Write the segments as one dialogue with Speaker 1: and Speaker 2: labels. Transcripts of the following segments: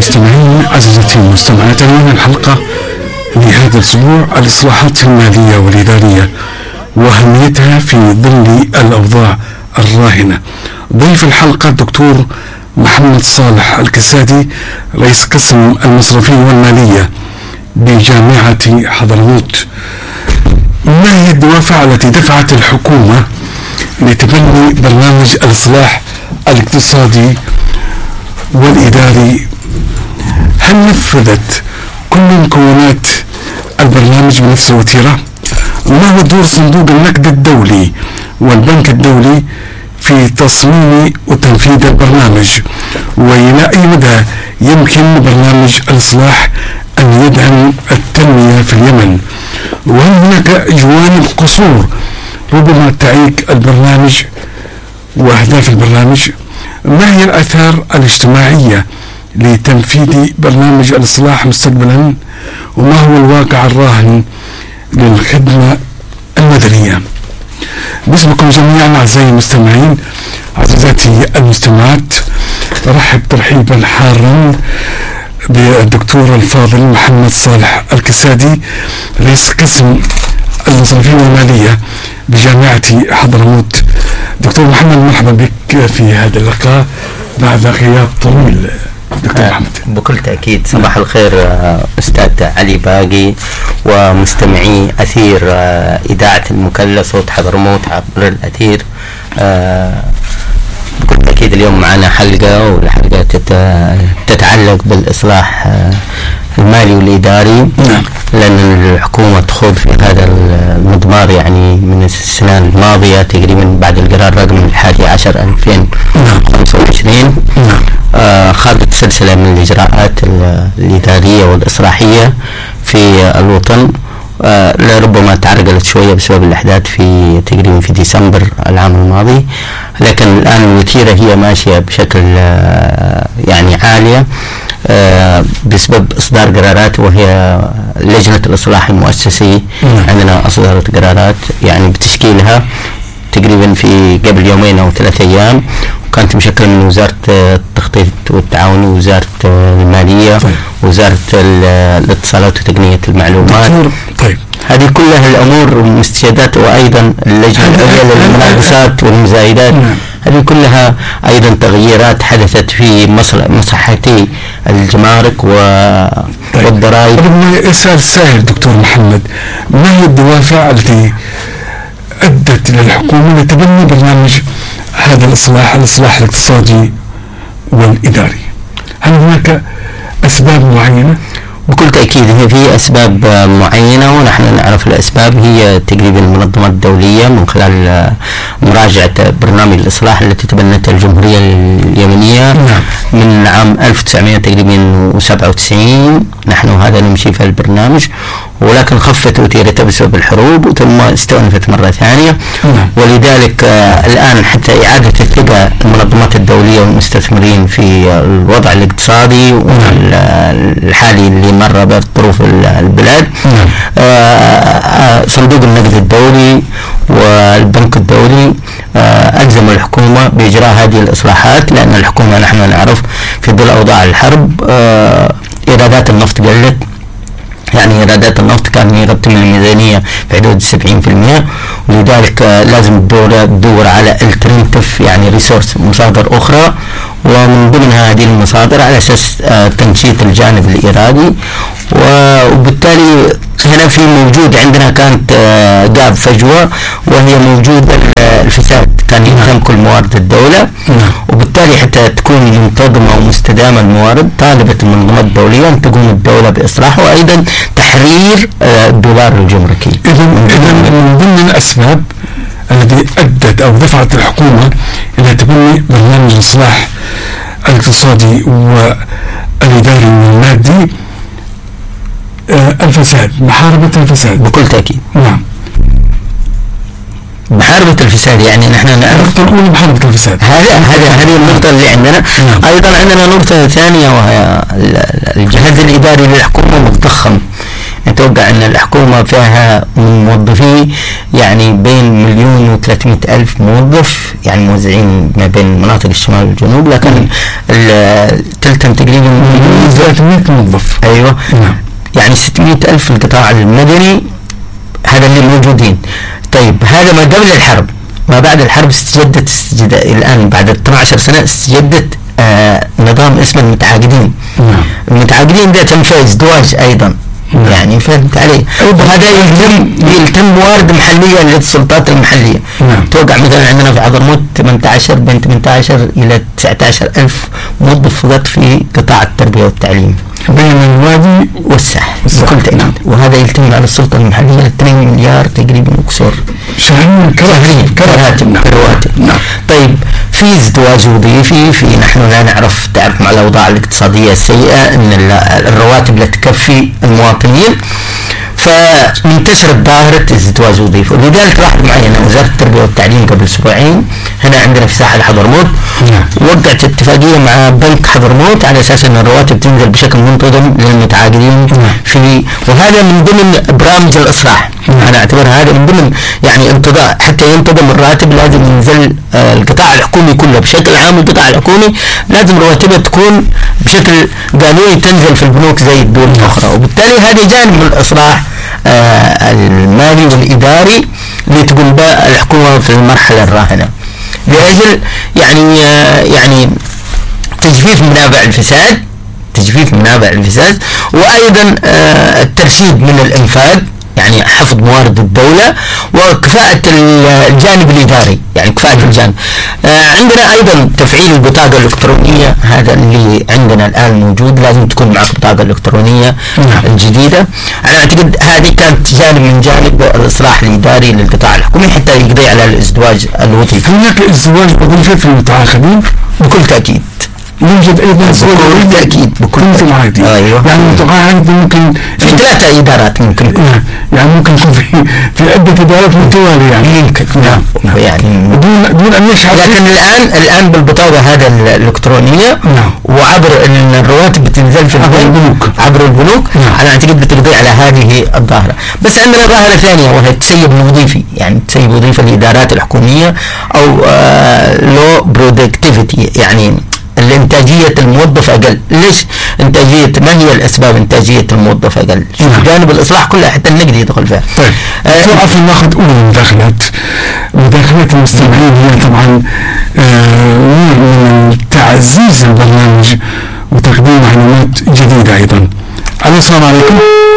Speaker 1: المستمعين عزيزتي المستمعات، عنوان الحلقة لهذا الأسبوع الإصلاحات المالية والإدارية وأهميتها في ظل الأوضاع الراهنة. ضيف الحلقة الدكتور محمد صالح الكسادي، رئيس قسم المصرفية والمالية بجامعة حضرموت. ما هي الدوافع التي دفعت الحكومة لتبني برنامج الإصلاح الاقتصادي والإداري؟ هل نفذت كل مكونات البرنامج بنفس الوتيرة؟ ما هو دور صندوق النقد الدولي والبنك الدولي في تصميم وتنفيذ البرنامج؟ وإلى أي مدى يمكن برنامج الإصلاح أن يدعم التنمية في اليمن؟ وهل هناك جوانب قصور ربما تعيق البرنامج وأهداف البرنامج؟ ما هي الآثار الاجتماعية لتنفيذ برنامج الإصلاح مستقبلا؟ وما هو الواقع الراهن للخدمة المدنية؟ باسمكم جميعا أعزائي المستمعين، عزيزاتي المستمعات، رحب ترحيبا حارا بالدكتور الفاضل محمد صالح الكسادي، رئيس قسم المصرفية والمالية بجامعة حضرموت. دكتور محمد، مرحبا بك في هذا اللقاء بعد غياب طويل. دكتور محمد،
Speaker 2: بكل تأكيد صباح الخير أستاذ علي باقي ومستمعي أثير إذاعة المكلف صوت حضرموت عبر الأثير. بكل تأكيد اليوم معنا حلقة، والحلقة تتعلق بالإصلاح المالي والإداري، لأن الحكومة تخوض في هذا المضمار يعني من السنة الماضية تقريبا بعد القرار رقم 11/2025. خاضت سلسلة من الإجراءات الإدارية والإصلاحية في الوطن، لربما تعرقلت شوية بسبب الأحداث في تقريبا في ديسمبر العام الماضي، لكن الآن الوتيرة هي ماشية بشكل يعني عالية بسبب إصدار قرارات، وهي لجنة الإصلاح المؤسسي عندنا أصدرت قرارات يعني بتشكيلها تقريبا في قبل يومين أو 3 أيام، وكانت مشكلة من وزارة التخطيط والتعاون ووزارة المالية ووزارة الاتصالات وتقنية المعلومات.
Speaker 1: طيب،
Speaker 2: هذه كلها الأمور والمستجدات، وأيضا اللجنة العليا للمناقصات والمزايدات، هذه كلها أيضا تغييرات حدثت في مصلحتي الجمارك والضرائب.
Speaker 1: يسأل السائل دكتور محمد، ما هي الدوافع التي أدت للحكومة لتبني برنامج هذا الإصلاح الاقتصادي والإداري؟ هل هناك أسباب معينة؟
Speaker 2: بكل تأكيد هي في أسباب معينة، ونحن نعرف الأسباب. هي تقريبا المنظمات الدولية من خلال مراجعة برنامج الإصلاح التي تبنتها الجمهورية اليمنية من عام 1997. نحن هذا نمشي في البرنامج، ولكن خفت وتيرته بسبب الحروب ثم استأنفت مرة ثانية. ولذلك الآن حتى إعادة الثقة المنظمات الدولية والمستثمرين في الوضع الاقتصادي والحالي اللي مر بظروف البلاد، صندوق النقد الدولي والبنك الدولي ألزم الحكومة بإجراء هذه الإصلاحات، لأن الحكومة نحن نعرف في ظل أوضاع الحرب إيرادات النفط قلت، يعني إيرادات النفط كان يغطي من الميزانية في حدود 70%، ولذلك لازم تدور على الترنتف يعني ريسورس، مصادر أخرى، ومن ضمن هذه المصادر على أساس تنشيط الجانب الإيرادي. وبالتالي هنا في موجود عندنا كانت جاب فجوة، وهي موجود الفساد، كان يهتم كل موارد الدولة، وبالتالي حتى تكون منتظمة ومستدامة الموارد طالبت المنظمات الدولية أن تقوم الدولة بإصلاح وأيضا تحرير الدولار الجمركي.
Speaker 1: إذن من ضمن الأسباب التي أدت أو دفعت الحكومة إلى تبني برنامج الإصلاح الاقتصادي والإداري والمادي الفساد، محاربة الفساد.
Speaker 2: بكل تأكيد.
Speaker 1: نعم،
Speaker 2: محاربة الفساد، يعني نحن نعرف
Speaker 1: نقول محاربة الفساد.
Speaker 2: هذه النقطة اللي عندنا. أيضا عندنا نقطة ثانية، وهي الجهاز الإداري للحكومة متضخم. نتوقع أن الحكومة فيها موظفين يعني بين 1,300,000 موظف، يعني موزعين ما بين مناطق الشمال والجنوب، لكن تلتم تقريبا
Speaker 1: 300 موظف.
Speaker 2: أيوة.
Speaker 1: نعم.
Speaker 2: يعني 600,000 في القطاع المدني، هذا اللي موجودين. طيب هذا ما قبل الحرب. ما بعد الحرب استجدت الآن بعد 12 سنة استجدت نظام اسمه المتعاقدين.
Speaker 1: نعم.
Speaker 2: المتعاقدين ده تم فيه ازدواج أيضا.
Speaker 1: نعم.
Speaker 2: يعني فهمت علي. وهذا يلتم موارد محلية للسلطات المحلية.
Speaker 1: نعم.
Speaker 2: توقع مثلا عندنا في حضرموت 18 بين 18 إلى 19,000 موظف فقط في قطاع التربية والتعليم
Speaker 1: بين الوادي
Speaker 2: والساحل بكل تأكيد.
Speaker 1: نعم.
Speaker 2: وهذا يلتم على السلطة المحلية 2 مليار تقريبا وكسور
Speaker 1: شهريا
Speaker 2: كراتب.
Speaker 1: نعم.
Speaker 2: طيب في ازدواج وظيفي، في نحن لا تعرف مع الأوضاع الاقتصادية السيئة أن الرواتب لا تكفي المواطنين، فمنتشرت ظاهرة الازدواج الوظيفي. ولذلك راحت معي وزارة التربية والتعليم قبل أسبوعين هنا عندنا في ساحل حضرموت، وقعت اتفاقية مع بنك حضرموت على أساس أن الرواتب تنزل بشكل منتظم للمتعاقدين في، وهذا من ضمن برامج الإصلاح. أنا أعتبر هذا من ضمن يعني انتظار حتى ينتظم الراتب لازم ينزل القطاع الحكومي كله بشكل عام. القطاع الحكومي لازم رواتبه تكون بشكل قانوني تنزل في البنوك زي الدول الأخرى، وبالتالي هذا جانب من الإصلاح المالي والإداري اللي تقوم به الحكومة في المرحلة الراهنة لأجل يعني تجفيف منابع الفساد، وأيضا الترشيد من الإنفاق، يعني حفظ موارد الدولة وكفاءة الجانب الإداري، يعني كفاءة الجانب. عندنا أيضا تفعيل البطاقة الإلكترونية، هذا اللي عندنا الآن موجود، لازم تكون معك بطاقة إلكترونية الجديدة. أنا أعتقد هذه كانت جانب من جانب الإصلاح الإداري للقطاع الحكومي حتى يقضي على الازدواج الوظيفي.
Speaker 1: هناك ازدواج وظيفي في المتعاقدين
Speaker 2: بكل تأكيد.
Speaker 1: يوجد ايضا
Speaker 2: بكل تأكيد
Speaker 1: بكل متعاقدين.
Speaker 2: أيوة.
Speaker 1: يعني المتعاقد ممكن
Speaker 2: في 3 إدارات ممكن يكون.
Speaker 1: يعني ممكن يكون في عدة إدارات متوالية يعني.
Speaker 2: يمكن. نعم. يعني
Speaker 1: دون أن يشعر.
Speaker 2: لكن الآن بالبطاقة هذا الإلكترونية.
Speaker 1: نعم.
Speaker 2: وعبر الرواتب بتنزل في عبر البنوك.
Speaker 1: نعم.
Speaker 2: أنا أعتقد بتقضي على هذه الظاهرة. بس عندنا ظاهرة ثانية وهي التسيب الوظيفي، يعني تسيب وظيفة الإدارات الحكومية أو لو برودكتيفيتي، يعني الانتاجية الموظف أقل. ليش ما هي الأسباب انتاجية الموظف أقل؟ شوف جانب الإصلاح كلها حتى النقد يدخل فيها.
Speaker 1: طيب عفوا ناخذ أولى مداخلات المستمعين. هي طبعا نوع من تعزيز البرنامج وتقديم معلومات جديدة أيضا. السلام عليكم.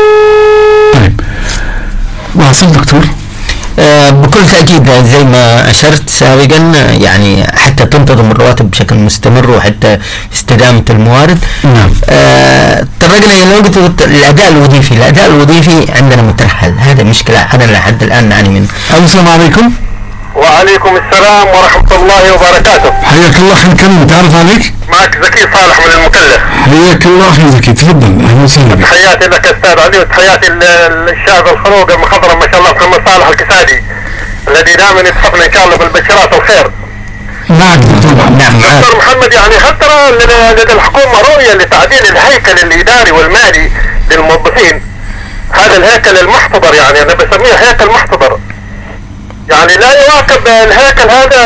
Speaker 1: طيب واصل دكتور.
Speaker 2: بكل تأكيد زي ما أشرت سابقا، يعني حتى تنتظم الرواتب بشكل مستمر وحتى استدامة الموارد.
Speaker 1: نعم.
Speaker 2: تطرقنا إلى نقطة الأداء الوظيفي عندنا مترهل، هذا مشكلة هذا لحد الآن نعاني منه.
Speaker 1: السلام عليكم.
Speaker 3: وعليكم السلام ورحمة الله وبركاته.
Speaker 1: حياك الله. خلينا نتكلم، نتعرف عليك.
Speaker 3: معك زكي صالح من المكلف.
Speaker 1: حياك الله أخي زكي، تفضل. أهلا وسهلا بك.
Speaker 3: تحياتي لك أستاذ علي وتحياتي الشاب الخلوق المخضرم ما شاء الله محمد صالح الكسادي الذي دائما يتحفنا إن شاء الله بالبشرات والخير.
Speaker 1: نعم طبعا.
Speaker 2: نعم.
Speaker 3: دكتور محمد، يعني هل ترى لدى الحكومة رؤية لتعديل الهيكل الإداري والمالي للموظفين؟ هذا الهيكل المحتضر، يعني أنا بسميه هيكل محتضر، يعني لا يواكب الهيكل هذا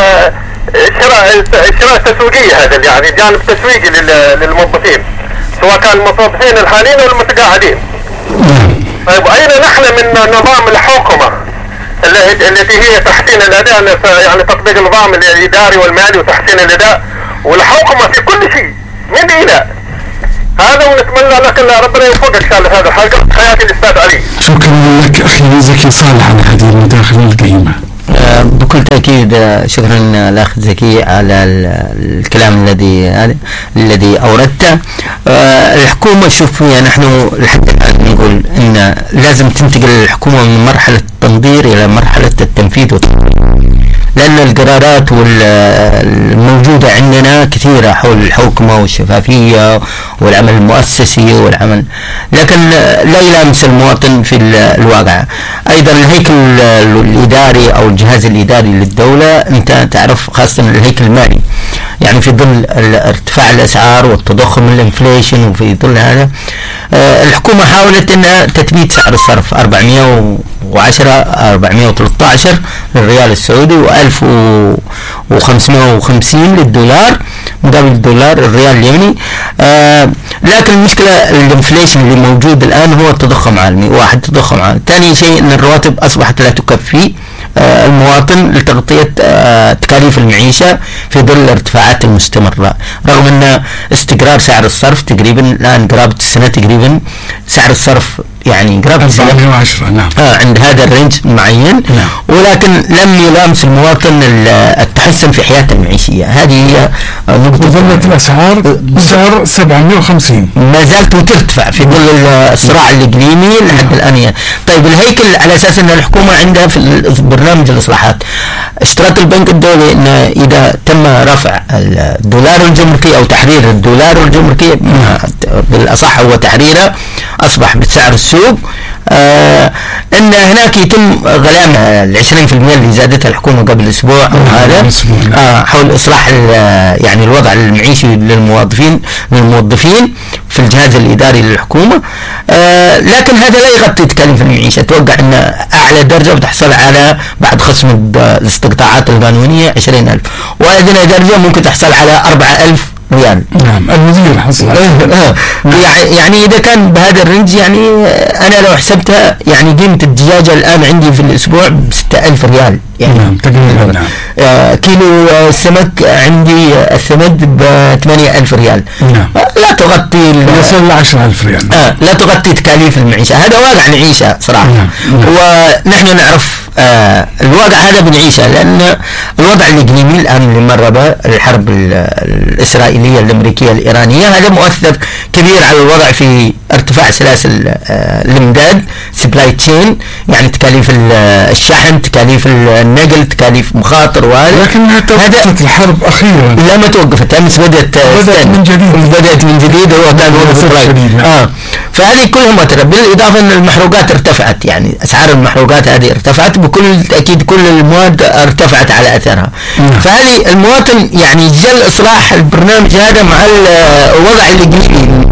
Speaker 3: الشراء التسويقية، هذا يعني جانب تسويقي للموظفين سواء كان الموظفين الحاليين او المتقاعدين. طيب اين نحن من نظام الحوكمة التي هي تحسين الاداء، يعني تطبيق النظام الاداري والمالي وتحسين الاداء والحوكمة في كل شيء من الى هذا، ونتمنى لك ان ربنا يوفقك ان شاء الله في هذا الحلقة. حياتي الاستاذ علي.
Speaker 1: شكرا لك اخي زكي صالح على هذه المداخلة القيمة.
Speaker 2: بكل تأكيد شكرا الأخ زكي على الكلام الذي أوردته. الحكومة شوف، نحن لحد الآن نقول إن لازم تنتقل الحكومة من مرحلة التنظير إلى مرحلة التنفيذ، لأن القرارات الموجودة عندنا كثيرة حول الحوكمة والشفافية والعمل المؤسسي والعمل، لكن لا يلامس المواطن في الواقع. أيضا الهيكل الإداري أو الجهاز الإداري للدولة، أنت تعرف خاصة الهيكل المالي، يعني في ظل ارتفاع الأسعار والتضخم الانفليشن، وفي ظل هذا الحكومة حاولت أنها تثبيت سعر الصرف 413 للريال السعودي و1550 للدولار مقابل الدولار الريال اليمني. لكن المشكلة الانفليشن اللي موجود الآن هو التضخم عالمي، واحد تضخم عالمي. ثاني شيء أن الرواتب أصبحت لا تكفي المواطن لتغطية تكاليف المعيشة في ظل الارتفاعات المستمرة، رغم أن استقرار سعر الصرف تقريبا الآن قرابة السنة تقريبا سعر الصرف يعني قرابة
Speaker 1: 410 نعم
Speaker 2: عند هذا الرينج معين،
Speaker 1: نعم.
Speaker 2: ولكن لم يلامس المواطن التحسن في حياته المعيشية. هذه هي نقطة.
Speaker 1: وظلت الأسعار بسعر 750
Speaker 2: ما زالت ترتفع في ظل الصراع الإقليمي لحد الآن. طيب الهيكل على أساس أن الحكومة عندها في برنامج الإصلاحات اشترط البنك الدولي أن إذا تم رفع الدولار الجمركي أو تحرير الدولار الجمركي، بالأصح هو تحريره أصبح بسعر السوق، ان هناك يتم غلام 20% اللي زادتها الحكومه قبل اسبوع او هذا حول اصلاح يعني الوضع المعيشي للموظفين في الجهاز الاداري للحكومه. لكن هذا لا يغطي تكاليف المعيشه. اتوقع ان اعلى درجه بتحصل على بعد خصم الاستقطاعات القانونيه 20,000، وادنى درجه ممكن تحصل على 4,000 ريال.
Speaker 1: نعم الوزير حصل
Speaker 2: يعني إذا كان بهذا الرنج، يعني أنا لو حسبتها يعني قيمة الدجاجة الآن عندي في الأسبوع ب6,000 ريال يعني.
Speaker 1: نعم تقريبا. نعم.
Speaker 2: كيلو السمك عندي الثمد ب8,000 ريال.
Speaker 1: نعم.
Speaker 2: لا تغطي
Speaker 1: يصل ل 10,000 ريال.
Speaker 2: لا تغطي تكاليف المعيشة. هذا واقع نعيشه صراحة.
Speaker 1: نعم.
Speaker 2: ونحن نعرف الوضع هذا بنعيشه، لأن الوضع الإقليمي الآن اللي مر به الحرب الإسرائيلية الأمريكية الإيرانية، هذا مؤثر كبير على الوضع في ارتفاع سلاسل الإمداد سبلاي تشين، يعني تكاليف الشحن، تكاليف النقل، تكاليف مخاطر، وهذا
Speaker 1: لكنها توقفت الحرب أخيرا.
Speaker 2: لا ما توقفت، أمس بدأت من جديد وكان فهذه كلها مؤثرة. بالإضافة أن المحروقات ارتفعت، يعني أسعار المحروقات هذه ارتفعت بكل تأكيد، كل المواد ارتفعت على أثرها. فهذه المواطن يعني جل إصلاح البرنامج هذا مع الوضع الإقليمي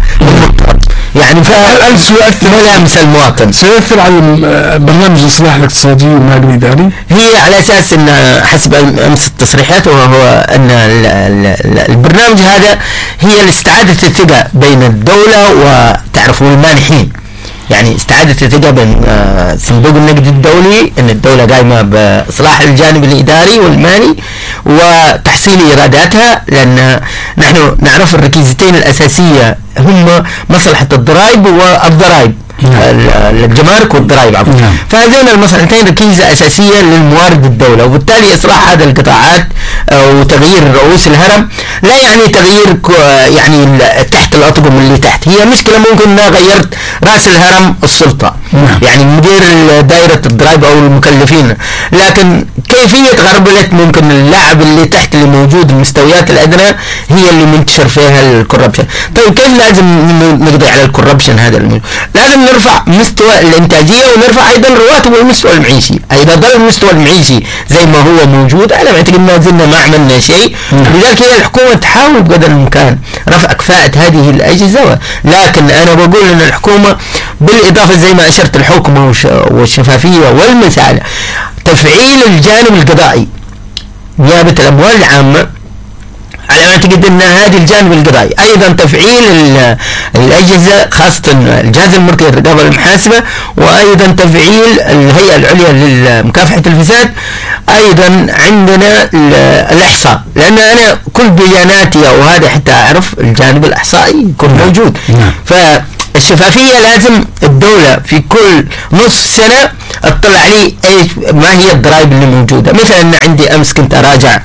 Speaker 2: يعني
Speaker 1: هل سيؤثر
Speaker 2: ملامس المواطن؟
Speaker 1: سيؤثر على برنامج الإصلاح الاقتصادي والمالي والإداري؟
Speaker 2: هي على أساس أن حسب أمس التصريحات وهو أن البرنامج هذا هي استعادة الثقة بين الدولة وتعرفوا المانحين، يعني استعادة الثقة بين صندوق النقد الدولي أن الدولة قايمة بإصلاح الجانب الإداري والمالي وتحصيل إيراداتها، لأن نحن نعرف الركيزتين الأساسية هم مصلحة الضرائب والضرائب، الجمارك والضرائب عفوا. فهذول المصلحتين ركيزة أساسية للموارد الدولة، وبالتالي إصلاح هذه القطاعات وتغيير رؤوس الهرم لا يعني تغيير يعني تحت الأطقم اللي تحت. هي مشكلة ممكن أنها غيرت رأس الهرم السلطة، يعني مدير دائرة الضرائب أو المكلفين، لكن كيفية غربلة ممكن اللاعب اللي تحت اللي موجود المستويات الأدنى هي اللي منتشر فيها الكوربشن. طيب كيف لازم نقضي على الكوربشن هذا الموجود؟ لازم نرفع مستوى الإنتاجية ونرفع أيضا الرواتب والمستوى المعيشي. إذا ظل المستوى المعيشي زي ما هو موجود أنا أعتقد ما زلنا ما عملنا شيء. لذلك هي الحكومة تحاول بقدر الإمكان رفع كفاءة هذه الأجهزة، لكن أنا بقول أن الحكومة بالإضافة زي ما أشرت الحكومة والشفافية والمساعدة تفعيل الجانب القضائي نيابة الأموال العامة، على ما أعتقد أن هذه الجانب القضائي أيضا تفعيل الأجهزة خاصة الجهاز المركزي للرقابة والمحاسبة، وأيضا تفعيل الهيئة العليا لمكافحة الفساد، أيضا عندنا الإحصاء، لأن أنا كل بياناتي وهذا حتى أعرف الجانب الإحصائي يكون موجود. فالشفافية لازم الدولة في كل نصف سنة اطلع لي ايش ما هي الضرائب اللي موجودة. مثلا عندي امس كنت اراجع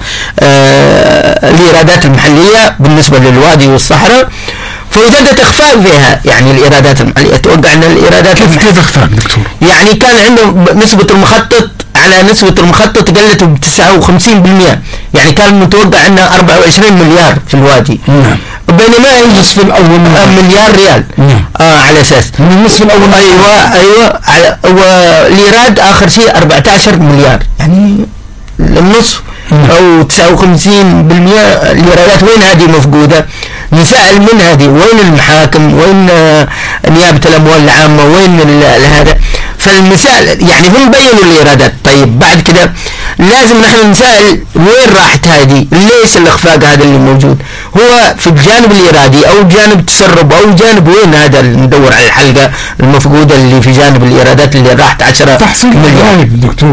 Speaker 2: الايرادات المحلية بالنسبة للوادي والصحراء، فوجدت اخفاء فيها، يعني الايرادات المحلية اتوقع ان الايرادات
Speaker 1: كيف اخفاء دكتور؟
Speaker 2: يعني كان عنده نسبة المخطط على نسبة المخطط قلت ب59%، يعني كان متوقع انها 24 مليار في الوادي، بينما النصف الاول مليار ريال. على اساس
Speaker 1: من النصف الاول.
Speaker 2: ايوه والايراد اخر شيء 14 مليار، يعني النصف او 59% الايرادات وين هذه مفقوده؟ نسأل من هذه وين المحاكم، وين نيابة الأموال العامة، وين هذا؟ فالمسائل يعني هم بينوا الإيرادات. طيب بعد كده لازم نحن نسأل وين راحت هذه، ليش الإخفاق هذا اللي موجود، هو في الجانب الإرادي أو جانب التسرب أو جانب وين هذا اللي ندور على الحلقة المفقودة اللي في جانب الإيرادات اللي راحت 10
Speaker 1: تحصيل الضرائب دكتور.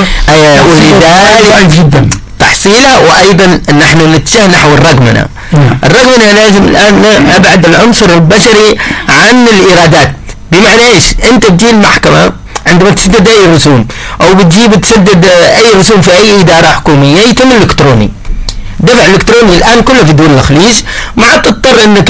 Speaker 2: ولذلك
Speaker 1: جدا
Speaker 2: تحصيلها، وأيضا نحن نتجه نحو الرقمنة. الرقمنة لازم الآن أبعد العنصر البشري عن الإيرادات. بمعنى إيش؟ أنت بتجي المحكمة عندما تسدد أي رسوم أو بتجيب تسدد أي رسوم في أي إدارة حكومية يتم الإلكتروني، دفع الإلكتروني الآن كله في دول الخليج، ما عاد تضطر إنك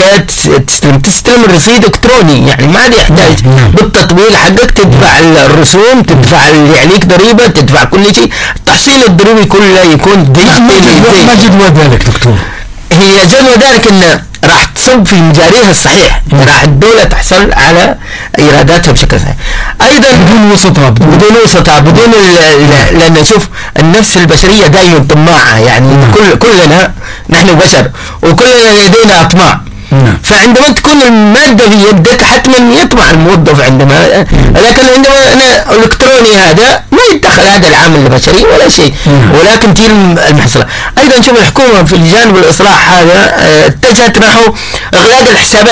Speaker 2: تستلم الرصيد إلكتروني، يعني ما عاد يحتاج بالتطويل حقك تدفع الرسوم، تدفع اللي عليك ضريبة، تدفع كل شيء، التحصيل الضريبي كله يكون
Speaker 1: ما جدوى ذلك دكتور.
Speaker 2: هي جدوى ذلك إن راح تصب في مجاريها الصحيح، راح الدولة تحصل على إيراداتها بشكل صحيح. أيضا
Speaker 1: بدون وسطاء
Speaker 2: لأن شوف النفس البشرية دائما طماعة، يعني كلنا نحن بشر وكلنا لدينا أطماع. فعندما تكون المادة في يدك حتما يطمع الموظف عندما، لكن عندما أنا الإلكتروني هذا ما يدخل هذا العامل البشري ولا شيء، ولكن تجي المحصلة. أيضا شوف الحكومة في الجانب الإصلاح هذا اتجهت نحو إغلاق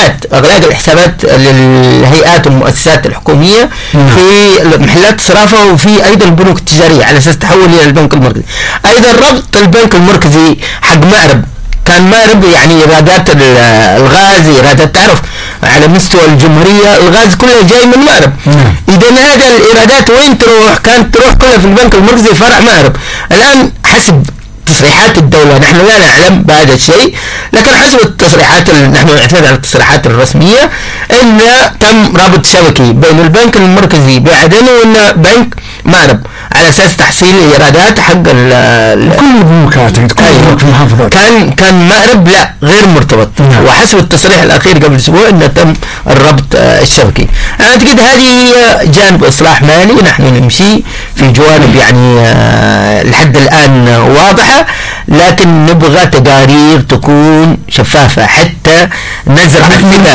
Speaker 2: الحسابات للهيئات والمؤسسات الحكومية في محلات الصرافة وفي أيضا البنوك التجارية على أساس تحول إلى البنك المركزي. أيضا ربط البنك المركزي حق مأرب، كان مأرب يعني إيرادات الغاز، إيرادات تعرف على مستوى الجمهورية الغاز كله جاي من مأرب. إذا هذا الإيرادات وين تروح؟ كانت تروح كلها في البنك المركزي فرع مأرب. الآن حسب تصريحات الدولة، نحن لا نعلم بهذا الشيء، لكن حسب التصريحات نحن نعتمد على التصريحات الرسمية إن تم رابط شبكي بين البنك المركزي بعدن وإن بنك مأرب على أساس تحصيل الإيرادات حق
Speaker 1: كل البنوك في المحافظات.
Speaker 2: كان مأرب لا غير مرتبط. وحسب التصريح الأخير قبل أسبوع إنه تم الربط الشبكي. أعتقد هذه جانب إصلاح مالي نحن نمشي في جوانب يعني لحد الآن واضحة، لكن نبغى تقارير تكون شفافة حتى نزرع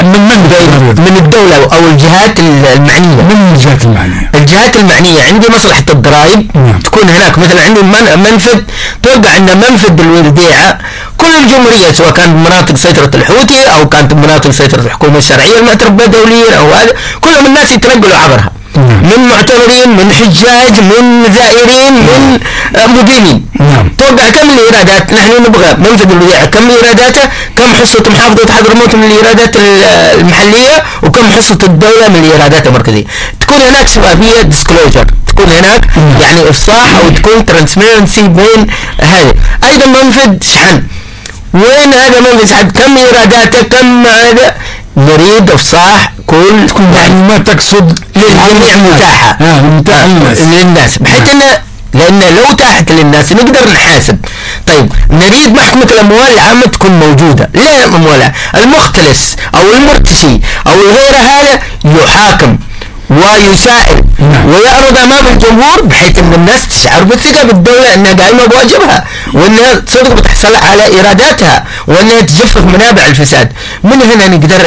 Speaker 2: من الدولة أو الجهات المعنية. الجهات المعنية عندي مصلحة الضرائب تكون هناك، مثلا عندي منفذ توقع أن منفذ الوديعة كل الجمهورية سواء كانت مناطق سيطرة الحوثي أو كانت مناطق سيطرة الحكومة الشرعية المعترف بها دوليا أو هذا، كلهم الناس يتنقلوا عبرها، من معتمرين، من حجاج، من زائرين، من مقيمين. توقع كم الإيرادات؟ نحن نبغى منفذ الوديعة كم إيراداته، كم حصة محافظة حضرموت من الإيرادات المحلية، وكم حصة الدولة من الإيرادات المركزية. تكون هناك شفافية ديسكلوجر، تكون هناك يعني إفصاح أو تكون ترانسبيرنسي بين هذا. أيضا منفذ شحن، وين هذا منفذ شحن؟ كم إيراداته، كم هذا؟ نريد إفصاح كل
Speaker 1: معلومات تقصد
Speaker 2: للجميع متاحة للناس، بحيث لأن لو تاحت للناس نقدر نحاسب. طيب نريد محكمة الأموال العامة تكون موجودة، لا أموال المختلس أو المرتشي أو غير هذا يحاكم ويسائل ويعرض أمام الجمهور، بحيث أن الناس تشعر بالثقة بالدولة أنها قائمة بواجبها وأنها صدق بتحصل على إيراداتها وأنها تجفف منابع الفساد. من هنا نقدر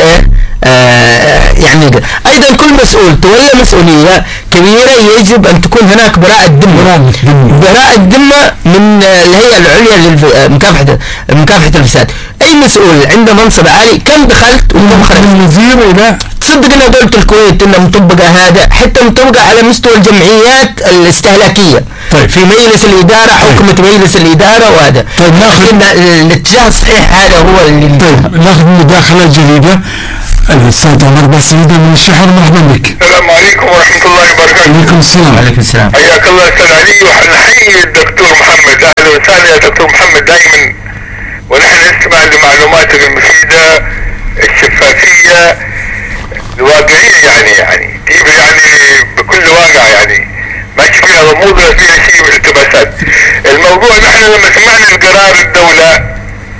Speaker 2: يعني أيضا كل مسؤول تولى مسؤولية كبيرة يجب أن تكون هناك براءة ذمة من الهيئة العليا لمكافحة الفساد. أي مسؤول عنده منصب عالي كم دخلت وكم خرجت،
Speaker 1: الوزير إلى
Speaker 2: تصدق أن دولة الكويت أنها مطبقة هذا، حتى مطبقة على مستوى الجمعيات الاستهلاكية.
Speaker 1: طيب.
Speaker 2: في مجلس الإدارة حكمة مجلس الإدارة وهذا.
Speaker 1: طيب ناخذ
Speaker 2: الاتجاه الصحيح هذا هو اللي
Speaker 1: طيب ناخذ مداخلة جديدة. الأستاذ عمر بسيدة من الشحر، مرحبا بك.
Speaker 3: السلام عليكم ورحمة الله وبركاته.
Speaker 1: وعليكم السلام.
Speaker 2: وعليكم السلام.
Speaker 3: حياك الله أستاذ علي، ونحيي الدكتور محمد. أهلا وسهلا يا دكتور محمد دائما، ونحن نستمع لمعلوماتك المفيدة الشفافية الواقعية، يعني تجيب يعني بكل واقع، يعني ما فيها غموض ولا فيها شيء من الالتباسات. الموضوع نحن لما سمعنا القرار الدولة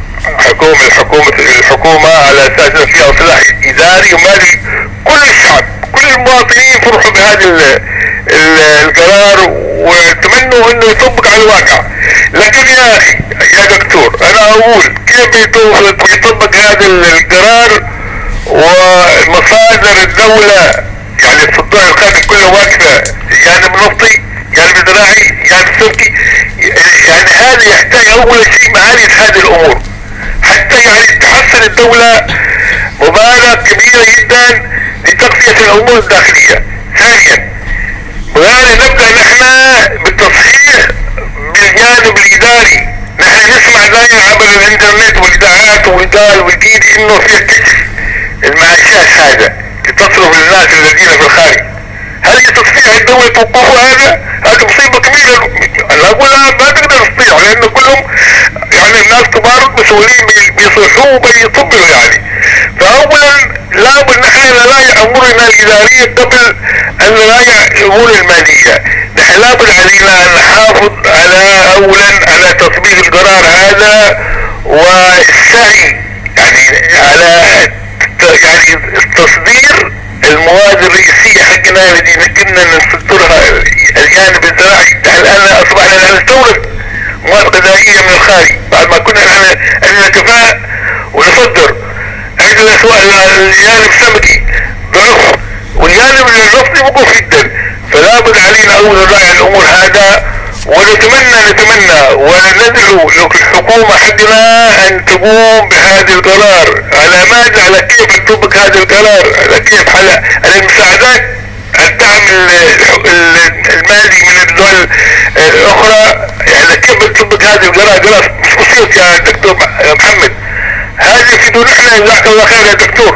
Speaker 3: الحكومة على اساس انه فيها اصلاح اداري ومالي، كل الشعب كل المواطنين فرحوا بهذا القرار ويتمنوا انه يطبق على الواقع. لكن يا اخي يا دكتور، انا اقول كيف يطبق هذا القرار ومصادر الدولة يعني في الضوء القادم كلها واقفة، جانب نفطي، جانب زراعي، جانب سمكي، يعني هذا يحتاج اول شيء معالجة هذه الامور حتى يعني تحصل الدولة مبالغ كبيرة جدا لتغطية الامور الداخلية. ثانيا ولا نبدأ نحن بالتصحيح بالجانب الاداري. نحن نسمع دائما عبر الانترنت والاذاعات والقال والجيل انه في كشف المعاشات هذا لتصرف الناس الذين في الخارج. هل تستطيع الدولة توقفوا هذا؟ هذه مصيبة كبيرة. انا اقول ما تقدر تستطيع لانه كلهم يعني الناس كبار مسؤولين بيصلحوا وبيطبقوا يعني. فاولا لابد نحن نراجع امورنا الادارية قبل ان نراجع الامور المالية. نحن لابد علينا ان نحافظ على اولا على تطبيق القرار هذا والسعي يعني على يعني تصدير المواد الرئيسية حقنا التي كنا نصدرها الجانب الزراعي. الان اصبحنا نستورد مواد غذائية من الخارج بعد ما كنا نحن عندنا كفاءة ونصدر. عندنا سواء الجانب السمكي ضعف والجانب النفطي وقوف جدا. فلا بد علينا اولا نراعي الامور هذا ونتمنى وندعو للحكومة حقنا ان تقوم بهذا القرار. على ماذا؟ على كيف تطبق هذا القرار، على كيف على المساعدات الدعم المالي من الدول الاخرى. يعني كيف تطبق هذا القرار مش بسيط يا دكتور محمد. هذا في نحن جزاك الله خير يا دكتور.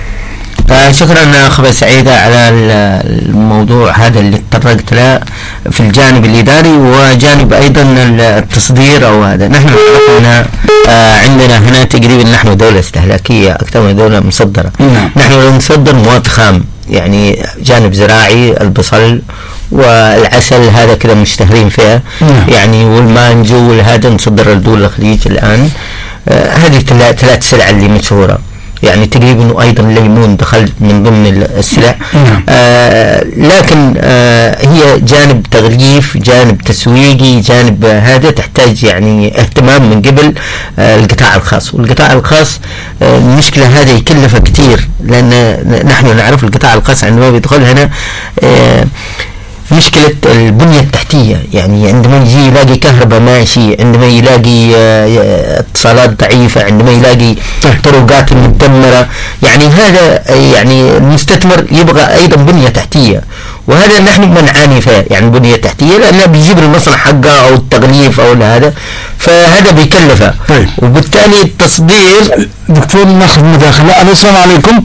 Speaker 2: شكرا أخ سعيدة على الموضوع هذا اللي تطرقت له في الجانب الإداري وجانب أيضا التصدير أو هذا. نحن نعرف أن عندنا هنا تقريبا نحن دولة استهلاكية أكثر من دولة مصدرة. نحن نصدر مواد خام يعني جانب زراعي البصل والعسل هذا كذا مشتهرين فيها يعني والمانجو والهذا نصدر لدول الخليج الآن. هذه ثلاث سلع اللي مشهورة يعني تقريبا وأيضا الليمون دخل من ضمن السلع. لكن هي جانب تغليف جانب تسويقي جانب هذا تحتاج يعني اهتمام من قبل القطاع الخاص. والقطاع الخاص المشكلة هذا يكلفه كثير لأن نحن نعرف القطاع الخاص عندما بيدخل هنا مشكلة البنية التحتية يعني عندما يجي يلاقي كهرباء ماشي عندما يلاقي اتصالات ضعيفة عندما يلاقي طرقات مدمرة يعني هذا يعني المستثمر يبغى أيضا بنية تحتية وهذا نحن ما نعاني فيه يعني بنية تحتية لأنه بيجيب المصنع حقه أو التغليف أو هذا فهذا بيكلفه. وبالتالي التصدير.
Speaker 1: دكتور ناخذ مداخلة. السلام عليكم.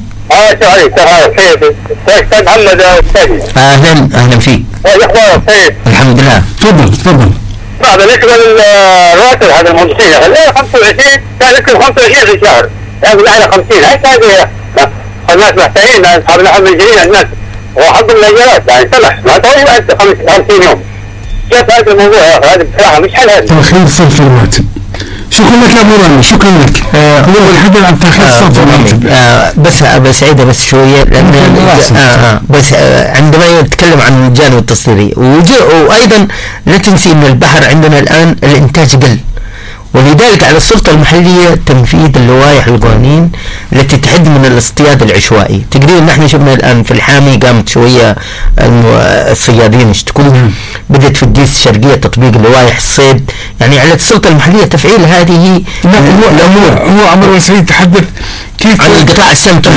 Speaker 3: استاذ محمد السيد.
Speaker 2: اهلا فيك.
Speaker 3: اخبارك سيد؟
Speaker 2: الحمد لله.
Speaker 1: تفضل.
Speaker 3: بالنسبه للرواتب هذا المهندسين خليها 25 كان يكتب 25 في الشهر يقول على 50 هذه الناس محتاجين اصحاب الجميع الناس وحق الاجازات يعني سمح ما تقول انت 50 يوم. كيف هذا الموضوع يا اخي؟ هذا بصراحه مش حل هذا.
Speaker 1: تأخير صرف الرواتب. شكرا لك يا ابو رامي. شكرا لك. هو الحديث عن تأخير صرف الرواتب.
Speaker 2: بس ابو سعيده بس شويه لان بس عندما يتكلم عن الجانب التصديري وايضا لا تنسي ان البحر عندنا الان الانتاج قل ولذلك على السلطة المحلية تنفيذ اللوائح القوانين التي تحد من الاصطياد العشوائي. تقريبا نحن شفنا الآن في الحامي قامت شوية الصيادين يشتكون بدأت في الديس الشرقية تطبيق اللوائح الصيد يعني على السلطة المحلية تفعيل هذه
Speaker 1: الأمور. هو عمر سعيد تحدث كيف
Speaker 2: عن القطاع السمكي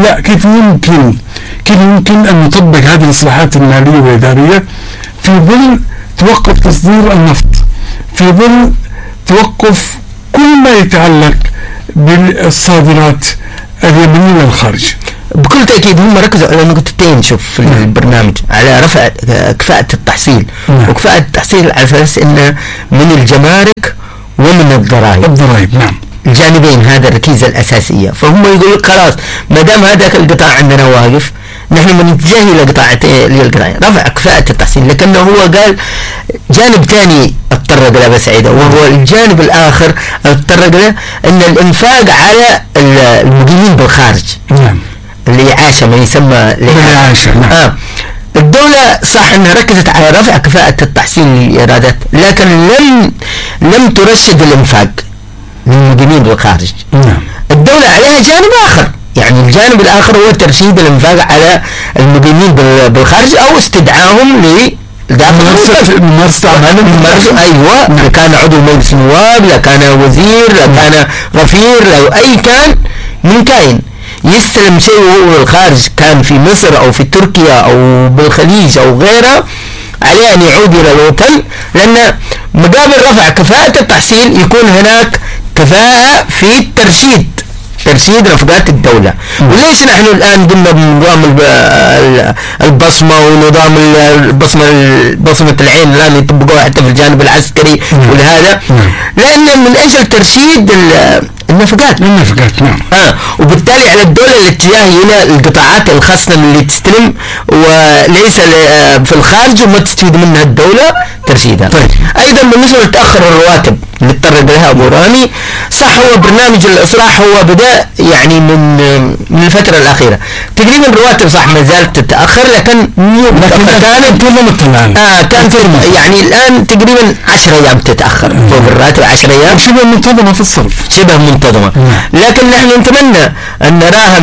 Speaker 1: كيف يمكن أن نطبق هذه الإصلاحات المالية والإدارية في ظل توقف تصدير النفط في ظل توقف كل ما يتعلق بالصادرات اليمنية للخارج.
Speaker 2: بكل تأكيد هم ركزوا على نقطتين شوف في البرنامج على رفع كفاءة التحصيل وكفاءة التحصيل على أساس إنه من الجمارك ومن الضرائب.
Speaker 1: نعم
Speaker 2: الجانبين هذا الركيزة الأساسية. فهم يقولوا خلاص ما دام هذاك القطاع عندنا واقف نحن بنتجه إلى قطاعين رفع كفاءة التحصيل. لكنه هو قال جانب ثاني اضطرق له بسعيدة وهو الجانب الآخر اضطرق له أن الإنفاق على المقيمين بالخارج الإعاشة ما يسمى
Speaker 1: الإعاشة.
Speaker 2: الدولة صح أنها ركزت على رفع كفاءة التحصيل للإيرادات لكن لم ترشد الإنفاق للمقيمين بالخارج. الدولة عليها جانب آخر يعني الجانب الآخر هو ترشيد الإنفاق على المقيمين بالخارج أو استدعائهم
Speaker 1: ممارسة
Speaker 2: ايوه، كان عضو مجلس نواب، لا كان وزير، لا كان غفير، لا اي كان من كائن يستلم شيء وهو الخارج، كان في مصر او في تركيا او بالخليج او غيره، عليه ان يعود الى الوطن، لان مقابل رفع كفاءة التحصيل يكون هناك كفاءة في ترشيد رفقات الدولة. وليش نحن الآن قمنا بنظام البصمة ونظام بصمة العين الآن يطبقوها حتى في الجانب العسكري ولهذا؟ لأن من أجل ترشيد النفقات.
Speaker 1: نعم.
Speaker 2: وبالتالي على الدولة الاتجاه إلى القطاعات الخاصة اللي تستلم وليس في الخارج وما تستفيد منها الدولة ترشيدها.
Speaker 1: طيب.
Speaker 2: أيضا بالنسبة لتأخر الرواتب اللي اضطرد لها أبو رامي، صح هو برنامج الإصلاح هو بدأ يعني من الفترة الأخيرة تقريبا الرواتب صح ما زالت تتأخر، لكن
Speaker 1: كانت تنظمت الآن.
Speaker 2: كانت يعني الآن تقريبا 10 أيام تتأخر فوق الراتب، 10 أيام
Speaker 1: شبه منتظمة في الصرف،
Speaker 2: شبه منتظمة. لكن نحن نتمنى أن نراها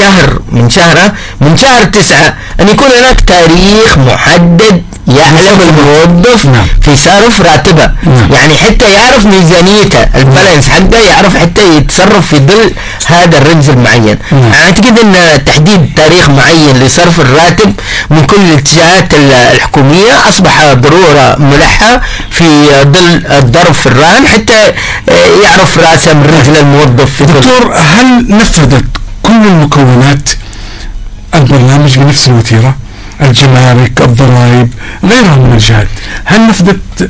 Speaker 2: من شهر 9 أن يكون هناك تاريخ محدد يعلم الموظف في صرف راتبه، يعني حتى يعرف ميزانيته البالانس حقه، يعرف حتى يتصرف في ظل هذا الرمز المعين. أعتقد أن تحديد تاريخ معين لصرف الراتب من كل الاتجاهات الحكومية أصبح ضرورة ملحة في ظل الضرب في الرهن، حتى يعرف رأسه من رجل الموظف في
Speaker 1: دكتور، هل نفذت كل المكونات البرنامج بنفس الوتيرة؟ الجمارك، الضرائب، غيرها من الجهات، هل نفذت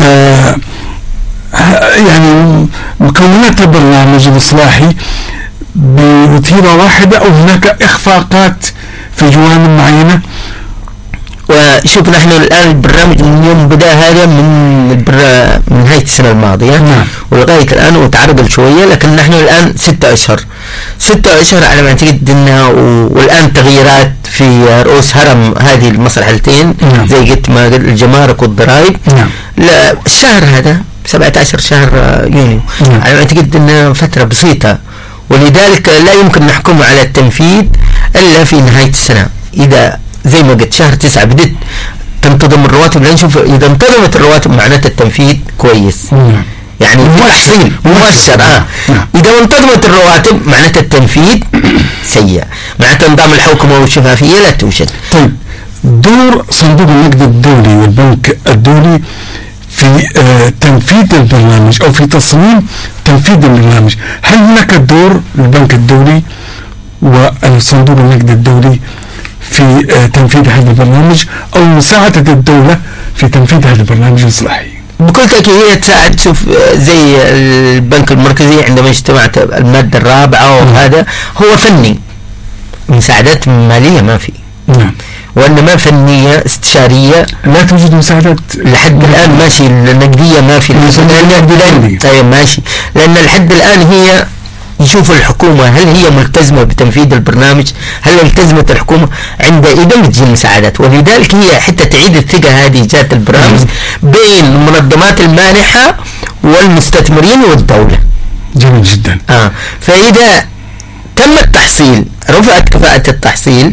Speaker 1: يعني مكونات البرنامج الإصلاحي بوتيرة واحدة، أو هناك إخفاقات في جوانب معينة؟
Speaker 2: وشوف نحن الآن البرنامج من يوم بدأ هذا من نهاية السنة الماضية ولغاية الآن وتعرض شوية، لكن نحن الآن 6 أشهر على ما أعتقد إنه، والآن تغييرات في رؤوس هرم هذه المصلحتين زي قلت ما الجمارك والضرائب. لا الشهر هذا 17 شهر يونيو على ما أعتقد إنه فترة بسيطة، ولذلك لا يمكن نحكم على التنفيذ إلا في نهاية السنة. إذا زي ما قلت شهر 9 بدأت تنتظم الرواتب، لنشوف إذا انتظمت الرواتب معناته التنفيذ كويس، يعني مؤشر. إذا انتظمت الرواتب معناته التنفيذ سيء، معناته نظام الحوكمة والشفافية لا توجد.
Speaker 1: طيب، دور صندوق النقد الدولي والبنك الدولي في تنفيذ البرنامج أو في تصميم تنفيذ البرنامج، هل هناك دور للبنك الدولي والصندوق النقد الدولي في تنفيذ هذا البرنامج أو مساعدة الدولة في تنفيذ هذا البرنامج الإصلاحي؟
Speaker 2: بكل تأكيد هي تساعد. شوف زي البنك المركزي عندما اجتمعت المادة الرابعة وهذا هو فني، مساعدات مالية ما في، وإنما فنية استشارية.
Speaker 1: لا توجد مساعدات
Speaker 2: لحد الآن ماشي، النقدية ما في، طيب ماشي، لأن لحد الآن هي يشوف الحكومة هل هي ملتزمة بتنفيذ البرنامج، هل التزمت الحكومة عندئذ بتجي المساعدات. ولذلك هي حتى تعيد الثقة هذه جات البرنامج بين المنظمات المانحة والمستثمرين والدولة.
Speaker 1: جميل جدا.
Speaker 2: فإذا تم التحصيل، رفعت كفاءة التحصيل،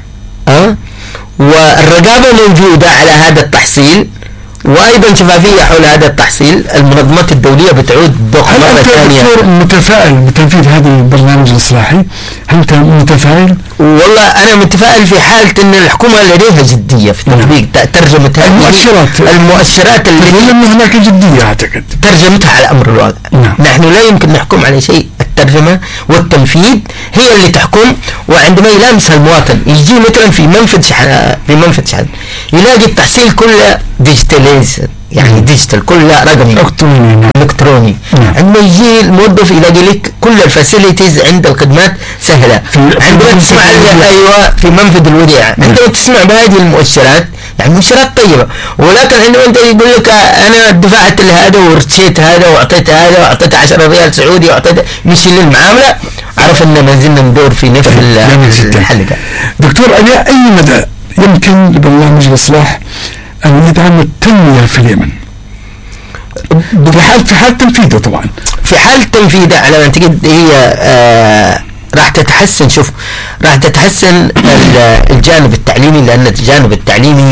Speaker 2: والرقابة موجودة على هذا التحصيل، وأيضا شفافية حول هذا التحصيل، المنظمات الدولية بتعود ضخ مرة ثانية.
Speaker 1: هل أنت متفائل بتنفيذ هذا البرنامج الإصلاحي؟ هل أنت متفائل؟
Speaker 2: والله أنا متفائل في حالة أن الحكومة لديها جدية في تطبيق ترجمة المؤشرات اللي
Speaker 1: لأن هناك جدية أعتقد
Speaker 2: ترجمتها على أمر الواقع. نحن لا يمكن نحكم على شيء، الترجمة والتنفيذ هي اللي تحكم. وعندما يلامسها المواطن، يجي مثلا في منفذ شحن يلاقي التحصيل كله ديجيتاليز، يعني ديجيتال، كله رقمي الكتروني. عندما يجي الموظف يلاقي لك كل الفاسيليتيز عند الخدمات سهله. عندما تسمع في منفذ الوديعه، عندما تسمع بهذه المؤشرات، يعني مؤشرات طيبه، ولكن عندما انت يقول لك انا دفعت لهذا ورشيت هذا واعطيت هذا واعطيت 10 ريال سعودي واعطيت مشي للمعامله، عرف ان ما زلنا ندور في نفس الحلقه.
Speaker 1: دكتور، الى اي مدى يمكن لبرنامج الاصلاح أن يدعم التنمية في اليمن في حال تنفيذه؟ طبعا
Speaker 2: في حال تنفيذه على ما أعتقد هي راح تتحسن. شوف راح تتحسن الجانب التعليمي، لأن الجانب التعليمي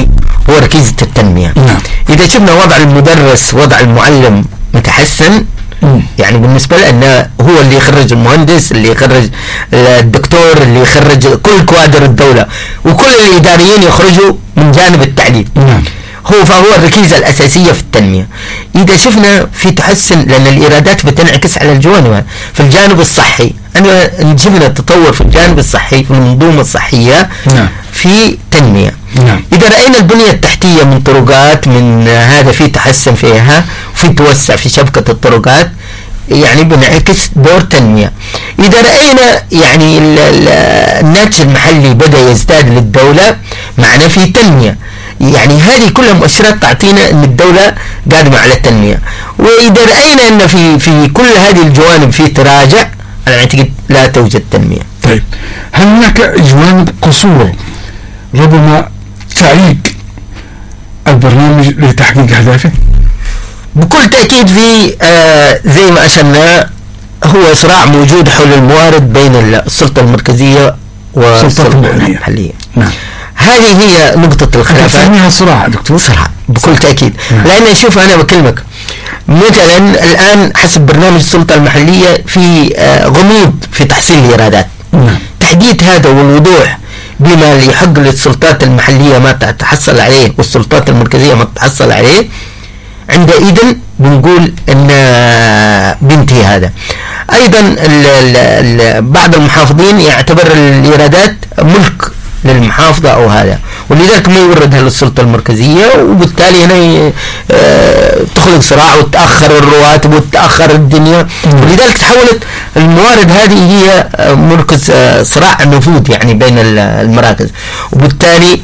Speaker 2: هو ركيزة التنمية. إذا شفنا وضع المدرس وضع المعلم متحسن، يعني بالنسبة لنا هو اللي يخرج المهندس، اللي يخرج الدكتور، اللي يخرج كل كوادر الدولة، وكل الإداريين يخرجوا من جانب التعليم. فهو الركيزة الأساسية في التنمية. إذا شفنا في تحسن، لأن الإيرادات بتنعكس على الجوانب. في الجانب الصحي أنا شفنا تطور في الجانب الصحي، في المنظومة الصحية في تنمية. إذا رأينا البنية التحتية من طرقات، من هذا في تحسن فيها، وفي توسع في شبكة الطرقات، يعني بنعكس دور تنمية. إذا رأينا يعني الناتج المحلي بدأ يزداد للدولة، معنا في تنمية. يعني هذه كلها مؤشرات تعطينا أن الدولة قادمة على التنمية. وإذا رأينا أن في كل هذه الجوانب في تراجع، أنا أعتقد لا توجد تنمية.
Speaker 1: طيب، هل هناك جوانب قصور ربما تعيق البرنامج لتحقيق أهدافه؟
Speaker 2: بكل تأكيد في زي ما أشرنا، هو صراع موجود حول الموارد بين السلطة المركزية والسلطة المحلية. هذه هي نقطة الخلاف.
Speaker 1: تسميها صراع دكتور؟
Speaker 2: صراع بكل تأكيد. لأن شوف أنا بكلمك مثلا الآن حسب برنامج السلطة المحلية في غموض في تحصيل الإيرادات. تحديد هذا والوضوح بما يحق للسلطات المحلية ما تحصل عليه والسلطات المركزية ما تحصل عليه، عندئذ بنقول ان بنتهي هذا. ايضا بعض المحافظين يعتبر الايرادات ملك للمحافظة او هذا، ولذلك ما يوردها للسلطة المركزية، وبالتالي هنا تخلق صراع وتأخر الرواتب وتأخر الدنيا. ولذلك تحولت الموارد هذه هي مركز صراع النفوذ يعني بين المراكز. وبالتالي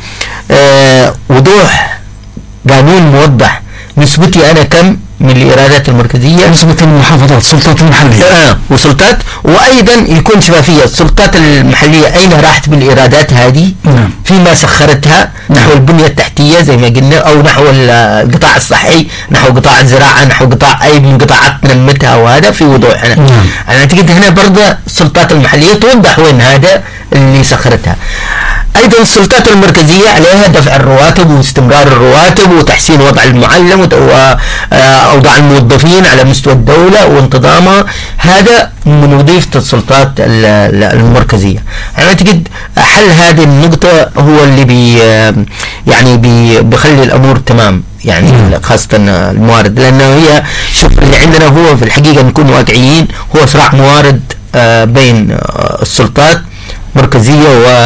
Speaker 2: وضوح قانون موضح نسبتي أنا كم من الإيرادات المركزية،
Speaker 1: نسبة المحافظات السلطات المحلية
Speaker 2: وسلطات، وأيضا يكون شفافية السلطات المحلية أين راحت بالإيرادات هذه، فيما سخرتها نحو البنية التحتية زي ما قلنا، أو نحو القطاع الصحي، نحو قطاع الزراعة، نحو قطاع أي من قطاعات نمتها، وهذا في وضوح هنا. أنا أعتقد هنا برضه السلطات المحلية توضح وين هذا اللي سخرتها. أيضا السلطات المركزية عليها دفع الرواتب واستمرار الرواتب وتحسين وضع المعلم وأوضاع الموظفين على مستوى الدولة وانتظامها، هذا من وظيفة السلطات المركزية. أنا أعتقد حل هذه النقطة هو اللي يعني بيخلي الأمور تمام، يعني خاصة الموارد، لأنه هي شوف اللي عندنا هو في الحقيقة نكون واقعيين، هو صراع موارد بين السلطات مركزية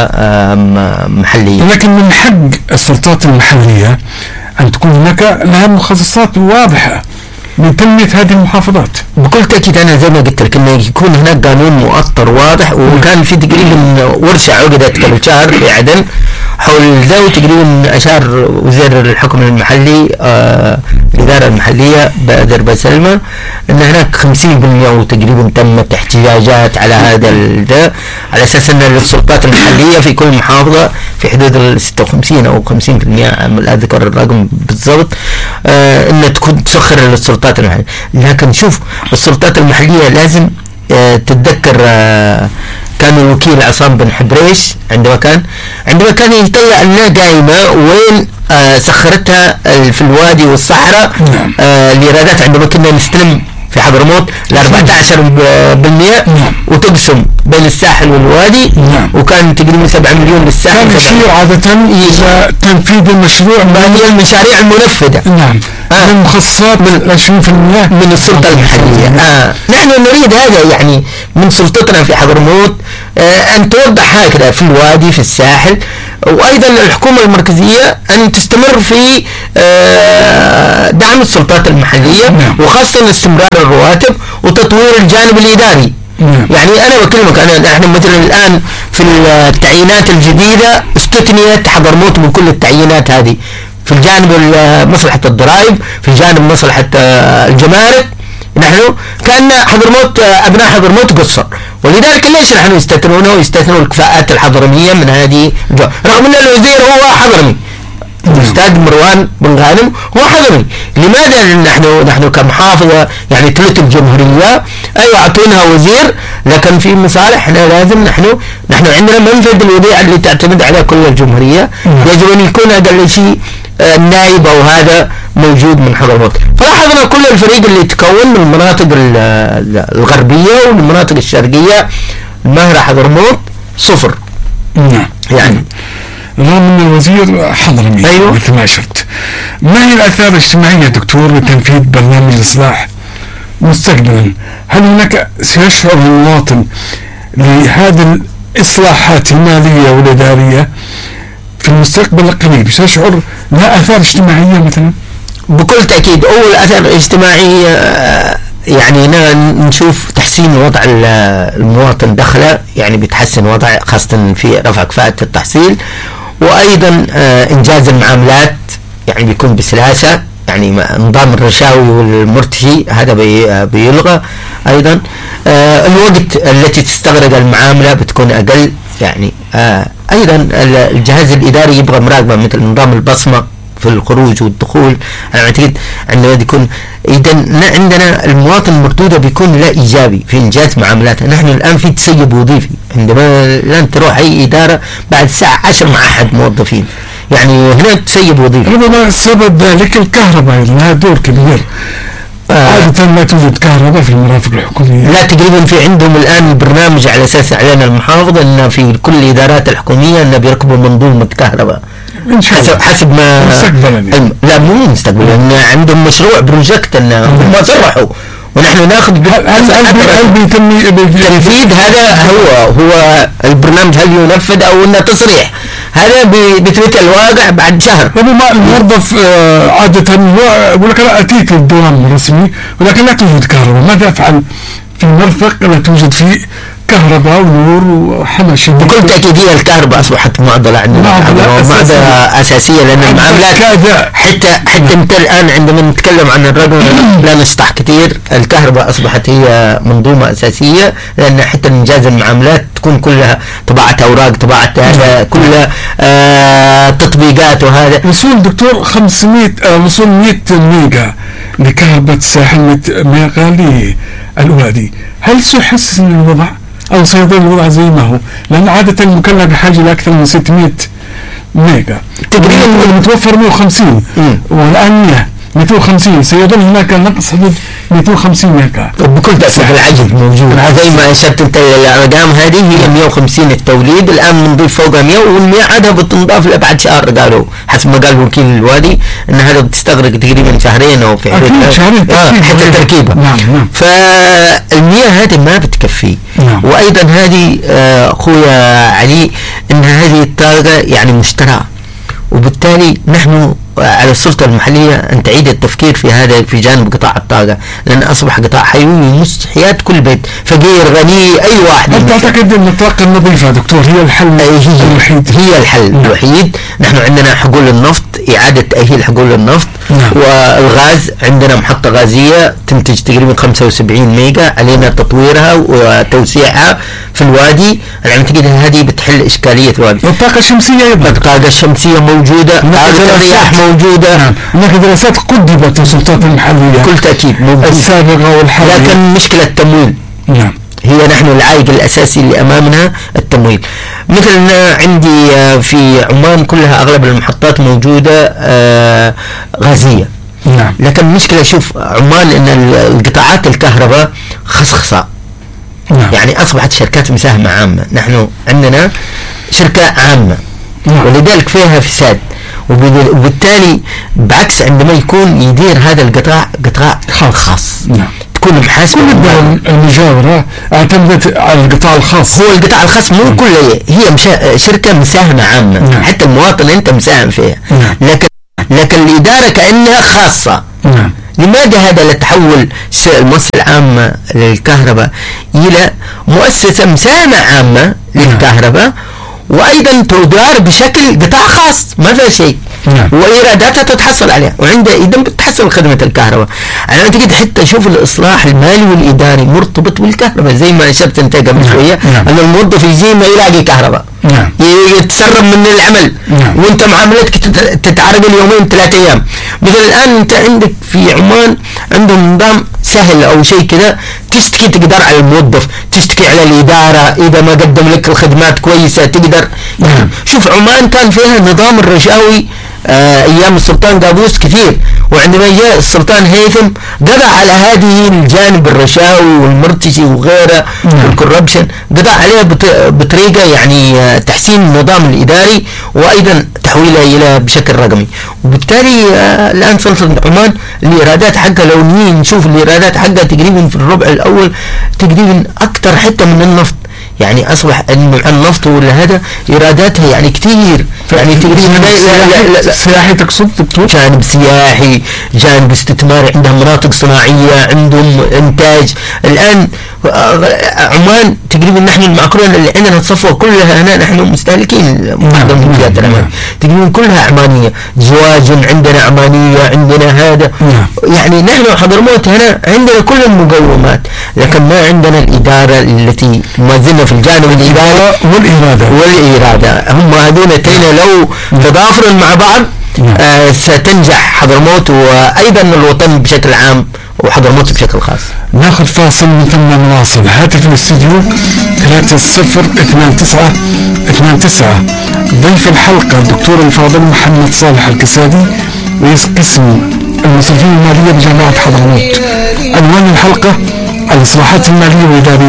Speaker 2: ومحلية.
Speaker 1: لكن من حق السلطات المحلية أن تكون هناك لها مخصصات واضحة لتنمية هذه المحافظات.
Speaker 2: بكل تأكيد أنا زي ما قلت لك إنه يكون هناك قانون مؤطر واضح، وكان في تقريبا ورشة عقدت قبل شهر في عدن حول ذا، وتقريبا أشار وزير الحكم المحلي الإدارة المحلية بدر بسلمة أن هناك 50% وتقريبا تمت احتجاجات على هذا ذا، على أساس أن السلطات المحلية في كل محافظة في حدود 56 أو 50%، لا أذكر الرقم بالضبط، أن تكون تسخر للسلطات المحلية. لكن شوف السلطات المحلية لازم تتذكر كان الوكيل عصام بن حبريش عندما كان يطيع لنا دائما وين سخرتها في الوادي والصحراء الإيرادات عندما كنا نستلم في حضرموت ل 14% وتقسم بين الساحل والوادي، وكان تقريبا 7 مليون للساحل.
Speaker 1: كان يصير عادة تنفيذ المشروع
Speaker 2: ما هي المشاريع المنفذة.
Speaker 1: المخصصات من 20%
Speaker 2: من السلطة المحلية. نحن نريد هذا يعني من سلطتنا في حضرموت أن توضح هكذا في الوادي في الساحل، وأيضا الحكومة المركزية أن تستمر في دعم السلطات المحلية، وخاصة استمرار الرواتب وتطوير الجانب الإداري. يعني أنا بكلمك نحن مثلا الآن في التعيينات الجديدة استثنيت حضرموت من كل التعيينات هذه، في الجانب مصلحة الضرائب، في جانب مصلحة الجمارك. نحن كان حضرموت أبناء حضرموت قصر، ولذلك ليش نحن يستثنونه ويستثنوا الكفاءات الحضرمية من هذه رغم أن الوزير هو حضرمي، الأستاذ مروان بن غانم هو حضرمي. لماذا نحن كمحافظة يعني ثلث الجمهورية أيوة أعطينها وزير، لكن في مصالحنا لازم نحن عندنا منفذ الوديعة اللي تعتمد على كل الجمهورية، يجب أن يكون أقل شيء النائب أو هذا موجود من حضرموت. فلاحظنا كل الفريق اللي يتكون من المناطق الغربية والمناطق الشرقية، الماهرة حضرموت صفر.
Speaker 1: نعم.
Speaker 2: يعني
Speaker 1: رغم ان الوزير حضرمي.
Speaker 2: أيوة.
Speaker 1: مثل ما اشرت. ما هي الاثار الاجتماعيه دكتور لتنفيذ برنامج الاصلاح مستقبلا؟ هل هناك سيشعر المواطن لهذه الاصلاحات الماليه والاداريه في المستقبل القريب، سيشعر لها اثار اجتماعيه مثلا؟
Speaker 2: بكل تأكيد. أول أثر اجتماعي يعني نشوف تحسين وضع المواطن دخله، يعني بيتحسن وضع خاصة في رفع كفاءة التحصيل، وأيضا إنجاز المعاملات يعني بيكون بسلاسة، يعني نظام الرشاوي والمرتشي هذا بيلغى. أيضا الوقت التي تستغرق المعاملة بتكون أقل، يعني أيضا الجهاز الإداري يبغى مراقبة مثل نظام البصمة في الخروج والدخول. أنا أعتقد عندما يكون إذا عندنا المواطن المردودة بيكون لا إيجابي في إنجاز معاملاته. نحن الآن في تسيب وظيفي، عندما الآن تروح أي إدارة بعد الساعة 10 مع أحد موظفين، يعني هنا تسيب وظيفي.
Speaker 1: ربما سبب ذلك الكهرباء لها دور كبير. عادة ما توجد كهرباء في المرافق الحكومية.
Speaker 2: لا، تقريبا في عندهم الآن البرنامج على أساس إعلان المحافظ أن في كل الإدارات الحكومية أن بيركبوا منظومة كهرباء حسب ما
Speaker 1: مستقبلا يعني.
Speaker 2: لا مو مستقبلا، ان عندهم مشروع بروجكت ان هم صرحوا ونحن ناخذ
Speaker 1: هل بيتم
Speaker 2: تنفيذ هذا. هو البرنامج هل ينفذ او انه تصريح، هذا بيثبت الواقع بعد شهر.
Speaker 1: ربما الموظف عادة يقول لك انا اتيك للدوام الرسمي ولكن لا توجد كهرباء، ماذا افعل في مرفق لا توجد فيه كهرباء ونور وحمش؟
Speaker 2: بكل تأكيد هي الكهرباء أصبحت معضلة عندنا، معضلة أساسية، لأن المعاملات حتى أنت الآن عندما نتكلم عن الرقم لا نشطح كثير. الكهرباء أصبحت هي منظومة أساسية، لأن حتى إنجاز المعاملات تكون كلها طباعة أوراق، طباعة هذا كلها تطبيقات. وهذا
Speaker 1: وصول دكتور 500 وصول 100 ميجا لكهرباء الساحل، 100 ميجا للوادي، هل سيحسن الوضع أو سيظل الوضع زي ما هو؟ لأن عادة المكلف بحاجة لأكثر من 600 ميجا، تقريبا المتوفر 150 والآن 250، سيظل هناك نقص حدود 250 ميجا.
Speaker 2: بكل تأكيد العجز موجود، زي ما أشرت أنت الأرقام هذه هي 150 التوليد، الآن بنضيف فوقها 100، وال100 عادها بتنضاف لبعد شهر، قالوا حسب ما قال وكيل الوادي أن هذا بتستغرق تقريبا شهرين أو في
Speaker 1: شهرين
Speaker 2: حتى تركيبة.
Speaker 1: نعم.
Speaker 2: فال100 هذه ما بتكفي. وأيضا هذه أخويا علي أن هذه الطاقة يعني مشترى، وبالتالي نحن على السلطة المحلية أن تعيد التفكير في هذا في جانب قطاع الطاقة، لأن أصبح قطاع حيوي يمس حياة كل بيت، فقير غني أي واحد.
Speaker 1: هل تعتقد أن الطاقة النظيفة دكتور هي الحل الوحيد؟
Speaker 2: هي الحل الوحيد. نحن عندنا حقول النفط، إعادة تأهيل حقول النفط. والغاز عندنا محطة غازية تنتج تقريبا 75 ميجا، علينا تطويرها وتوسيعها في الوادي. أنا أعتقد هذه بتحل إشكالية الوادي.
Speaker 1: والطاقة الشمسية أيضا،
Speaker 2: الطاقة الشمسية موجودة، الرياح موجودة.
Speaker 1: هناك دراسات قدمت السلطات المحلية
Speaker 2: بكل تأكيد
Speaker 1: السابقة والحالية،
Speaker 2: لكن مشكلة التمويل.
Speaker 1: نعم.
Speaker 2: هي نحن العائق الأساسي اللي أمامنا التمويل. مثلنا عندي في عمان كلها أغلب المحطات موجودة غازية.
Speaker 1: نعم.
Speaker 2: لكن مشكلة شوف عمان إن القطاعات الكهرباء خصخصة.
Speaker 1: نعم.
Speaker 2: يعني أصبحت شركات مساهمة عامة، نحن عندنا شركة عامة. نعم. ولذلك فيها فساد، وبالتالي بعكس عندما يكون يدير هذا القطاع قطاع خاص.
Speaker 1: نعم.
Speaker 2: تكون محاسبة.
Speaker 1: كل الدول المجاورة اعتمدت على القطاع الخاص.
Speaker 2: هو القطاع الخاص مو كله، هي شركة مساهمة عامة.
Speaker 1: نعم.
Speaker 2: حتى المواطن أنت مساهم فيها.
Speaker 1: نعم.
Speaker 2: لكن الإدارة كأنها خاصة.
Speaker 1: نعم.
Speaker 2: لماذا هذا لتحول المؤسسة العامة للكهرباء إلى مؤسسة مساهمة عامة للكهرباء، وأيضا تدار بشكل قطاع خاص ما في شيء.
Speaker 1: نعم.
Speaker 2: وإيراداتها تتحصل عليها، وعندها إذا بتحصل خدمة الكهرباء. أنا أعتقد حتى شوف الإصلاح المالي والإداري مرتبط بالكهرباء، زي ما أشرت أنت قبل شوية.
Speaker 1: نعم.
Speaker 2: أن الموظف يجي ما يلاقي كهرباء.
Speaker 1: نعم.
Speaker 2: يتسرب من العمل.
Speaker 1: نعم.
Speaker 2: وانت معاملتك تتعرقل يومين 3 أيام. مثل الآن انت عندك في عمان عندهم نظام سهل او شيء كذا، تشتكي تقدر على الموظف، تشتكي على الإدارة إذا ما قدم لك الخدمات كويسة تقدر.
Speaker 1: نعم.
Speaker 2: شوف عمان كان فيها نظام الرشاوي ايام السلطان قابوس كثير، وعندما جاء السلطان هيثم قضى على هذه الجانب الرشاوي والمرتشي وغيره والكوربشن، قضى عليها بطريقه يعني تحسين النظام الاداري وايضا تحويلها الى بشكل رقمي. وبالتالي الان سلطنه عمان الايرادات حقها لو نشوف الايرادات حقها تقريبا في الربع الاول تقريبا اكثر حتى من النفط، يعني اصبح انه النفط ولا هذا ايراداتها يعني كثير، يعني تقريبا
Speaker 1: سياحي تقصد دكتور؟
Speaker 2: جانب سياحي، جانب استثماري، عندها مناطق صناعيه، عندهم انتاج. الان عمان تقريبا نحن المعقولة اللي عندنا الصفوه كلها هنا نحن مستهلكين معظم منتجات العمان تقريبا كلها عمانيه، زواج عندنا عمانيه، عندنا هذا يعني نحن حضرموت هنا عندنا كل المقومات، لكن ما عندنا الاداره التي ما زلنا في الجانب الاداري والاراده هم هذول الاثنين لو تضافروا مع بعض ستنجح حضرموت وايضا الوطن بشكل عام وحضرموت بشكل خاص.
Speaker 1: ناخذ فاصل من ثم نواصل. هاتف الاستديو 3029 ضيف الحلقة الدكتور الفاضل محمد صالح الكسادي رئيس قسم المصرفين المالية بجامعة حضرموت. عنوان الحلقة: الإصلاحات المالية والإدارية